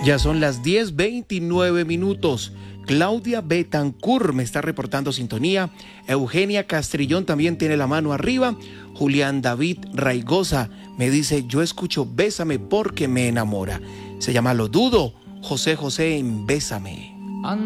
Ya son las 10:29. Claudia Betancourt me está reportando sintonía. Eugenia Castrillón también tiene la mano arriba. Julián David Raigosa me dice: yo escucho Bésame porque me enamora. Se llama Lo Dudo. José José en Bésame.